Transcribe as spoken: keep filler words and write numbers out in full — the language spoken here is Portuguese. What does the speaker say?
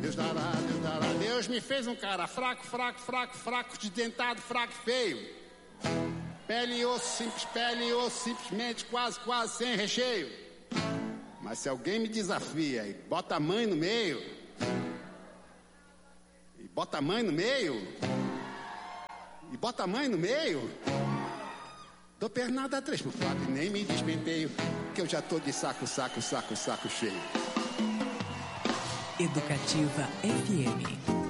Deus dará, Deus dará. Deus me fez um cara fraco, fraco, fraco, fraco, desdentado, fraco e feio. Pele e osso, simples, pele e osso, simplesmente, quase, quase, sem recheio. Mas se alguém me desafia e bota a mãe no meio, e bota a mãe no meio, e bota a mãe no meio, dou pernada três por quatro e nem me despenteio, que eu já tô de saco, saco, saco, saco cheio. Educativa F M.